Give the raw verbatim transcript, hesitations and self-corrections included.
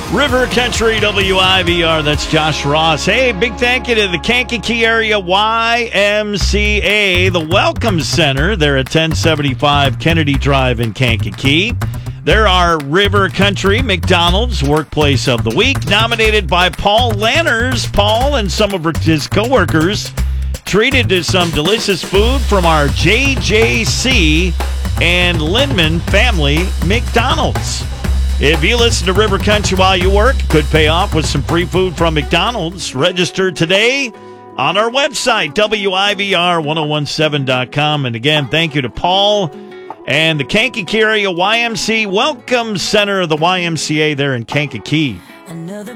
River Country W I V R, that's Josh Ross. Hey, big thank you to the Kankakee Area Y M C A, the Welcome Center. They're at ten seventy-five Kennedy Drive in Kankakee. There are River Country McDonald's Workplace of the Week, nominated by Paul Lanners. Paul and some of his coworkers treated to some delicious food from our J J C and Lindman family McDonald's. If you listen to River Country while you work, could pay off with some free food from McDonald's. Register today on our website, W I V R ten seventeen dot com. And again, thank you to Paul and the Kankakee Area Y M C A Welcome Center of the Y M C A there in Kankakee. Another